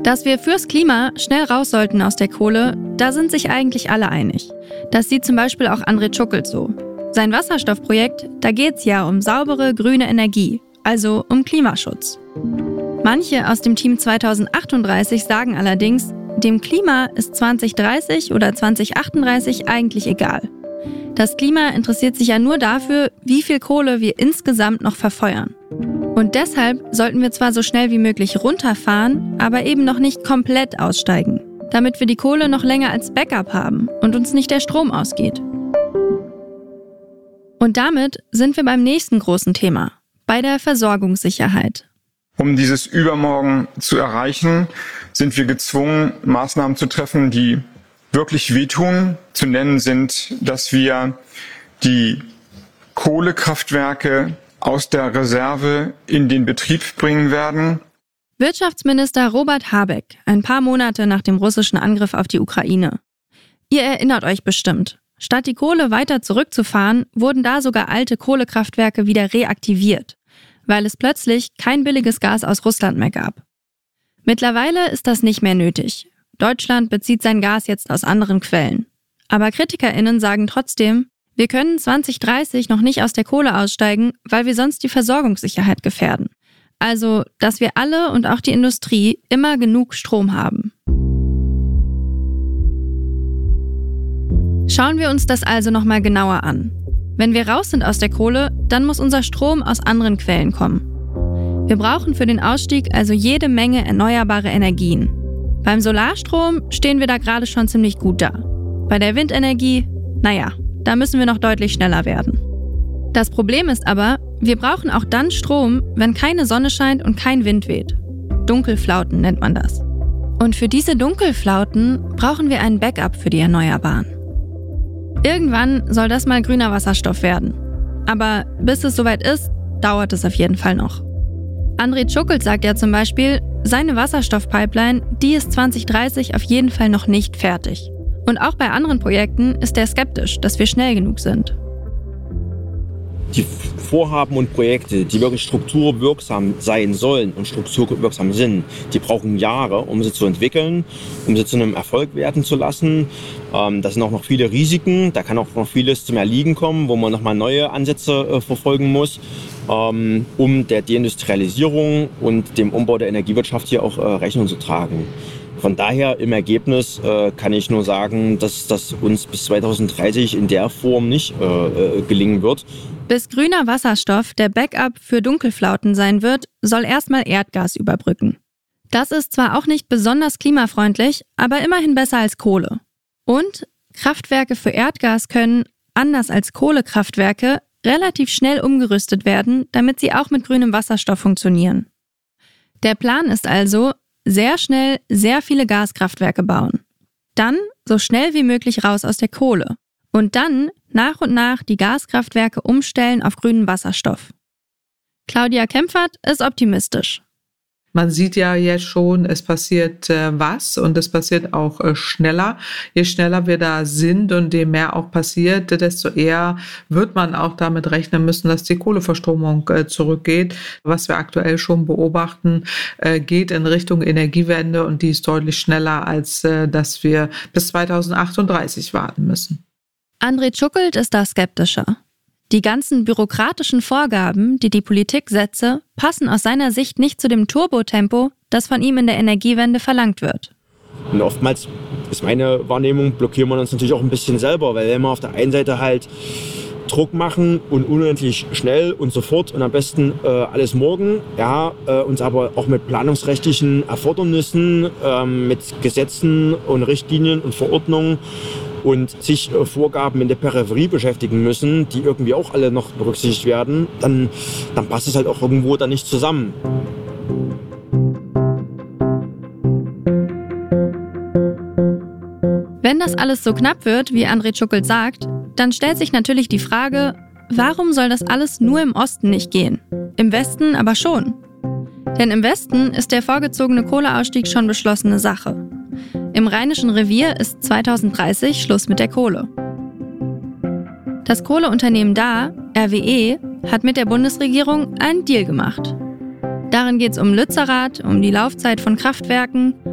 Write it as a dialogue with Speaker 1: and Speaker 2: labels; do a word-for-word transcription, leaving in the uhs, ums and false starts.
Speaker 1: Dass wir fürs Klima schnell raus sollten aus der Kohle, da sind sich eigentlich alle einig. Das sieht zum Beispiel auch André Tschuckelt so. Sein Wasserstoffprojekt, da geht's ja um saubere, grüne Energie, also um Klimaschutz. Manche aus dem Team zweitausendachtunddreißig sagen allerdings, dem Klima ist zwanzig dreißig oder zwanzig achtunddreißig eigentlich egal. Das Klima interessiert sich ja nur dafür, wie viel Kohle wir insgesamt noch verfeuern. Und deshalb sollten wir zwar so schnell wie möglich runterfahren, aber eben noch nicht komplett aussteigen, damit wir die Kohle noch länger als Backup haben und uns nicht der Strom ausgeht. Und damit sind wir beim nächsten großen Thema, bei der Versorgungssicherheit.
Speaker 2: Um dieses Übermorgen zu erreichen, sind wir gezwungen, Maßnahmen zu treffen, die wirklich wehtun. Zu nennen sind, dass wir die Kohlekraftwerke aus der Reserve in den Betrieb bringen werden.
Speaker 1: Wirtschaftsminister Robert Habeck, ein paar Monate nach dem russischen Angriff auf die Ukraine. Ihr erinnert euch bestimmt. Statt die Kohle weiter zurückzufahren, wurden da sogar alte Kohlekraftwerke wieder reaktiviert, weil es plötzlich kein billiges Gas aus Russland mehr gab. Mittlerweile ist das nicht mehr nötig. Deutschland bezieht sein Gas jetzt aus anderen Quellen. Aber KritikerInnen sagen trotzdem, wir können zwanzig dreißig noch nicht aus der Kohle aussteigen, weil wir sonst die Versorgungssicherheit gefährden. Also, dass wir alle und auch die Industrie immer genug Strom haben. Schauen wir uns das also nochmal genauer an. Wenn wir raus sind aus der Kohle, dann muss unser Strom aus anderen Quellen kommen. Wir brauchen für den Ausstieg also jede Menge erneuerbare Energien. Beim Solarstrom stehen wir da gerade schon ziemlich gut da. Bei der Windenergie, naja, da müssen wir noch deutlich schneller werden. Das Problem ist aber, wir brauchen auch dann Strom, wenn keine Sonne scheint und kein Wind weht. Dunkelflauten nennt man das. Und für diese Dunkelflauten brauchen wir ein Backup für die Erneuerbaren. Irgendwann soll das mal grüner Wasserstoff werden. Aber bis es soweit ist, dauert es auf jeden Fall noch. André Tschuckelt sagt ja zum Beispiel, seine Wasserstoffpipeline, die ist zwanzig dreißig auf jeden Fall noch nicht fertig. Und auch bei anderen Projekten ist er skeptisch, dass wir schnell genug sind.
Speaker 3: Die Vorhaben und Projekte, die wirklich strukturwirksam sein sollen und strukturwirksam sind, die brauchen Jahre, um sie zu entwickeln, um sie zu einem Erfolg werden zu lassen. Ähm, da sind auch noch viele Risiken, da kann auch noch vieles zum Erliegen kommen, wo man nochmal neue Ansätze äh, verfolgen muss, ähm, um der Deindustrialisierung und dem Umbau der Energiewirtschaft hier auch äh, Rechnung zu tragen. Von daher im Ergebnis äh, kann ich nur sagen, dass das uns bis zweitausenddreißig in der Form nicht äh, gelingen wird.
Speaker 1: Bis grüner Wasserstoff der Backup für Dunkelflauten sein wird, soll erstmal Erdgas überbrücken. Das ist zwar auch nicht besonders klimafreundlich, aber immerhin besser als Kohle. Und Kraftwerke für Erdgas können, anders als Kohlekraftwerke, relativ schnell umgerüstet werden, damit sie auch mit grünem Wasserstoff funktionieren. Der Plan ist also, sehr schnell sehr viele Gaskraftwerke bauen. Dann so schnell wie möglich raus aus der Kohle. Und dann nach und nach die Gaskraftwerke umstellen auf grünen Wasserstoff. Claudia Kempfert ist optimistisch.
Speaker 4: Man sieht ja jetzt schon, es passiert äh, was und es passiert auch äh, schneller. Je schneller wir da sind und je mehr auch passiert, desto eher wird man auch damit rechnen müssen, dass die Kohleverstromung äh, zurückgeht. Was wir aktuell schon beobachten, äh, geht in Richtung Energiewende und die ist deutlich schneller, als äh, dass wir bis zweitausendachtunddreißig warten müssen.
Speaker 1: André Tschuckelt ist da skeptischer. Die ganzen bürokratischen Vorgaben, die die Politik setze, passen aus seiner Sicht nicht zu dem Turbotempo, das von ihm in der Energiewende verlangt wird.
Speaker 3: Und oftmals ist meine Wahrnehmung, blockieren wir uns natürlich auch ein bisschen selber, weil wir auf der einen Seite halt Druck machen und unendlich schnell und sofort und am besten äh, alles morgen, ja, äh, uns aber auch mit planungsrechtlichen Erfordernissen, äh, mit Gesetzen und Richtlinien und Verordnungen und sich äh, Vorgaben in der Peripherie beschäftigen müssen, die irgendwie auch alle noch berücksichtigt werden, dann, dann passt es halt auch irgendwo dann nicht zusammen.
Speaker 1: Wenn das alles so knapp wird, wie André Tschuckelt sagt, dann stellt sich natürlich die Frage, warum soll das alles nur im Osten nicht gehen? Im Westen aber schon. Denn im Westen ist der vorgezogene Kohleausstieg schon beschlossene Sache. Im Rheinischen Revier ist zweitausenddreißig Schluss mit der Kohle. Das Kohleunternehmen da, R W E, hat mit der Bundesregierung einen Deal gemacht. Darin geht es um Lützerath, um die Laufzeit von Kraftwerken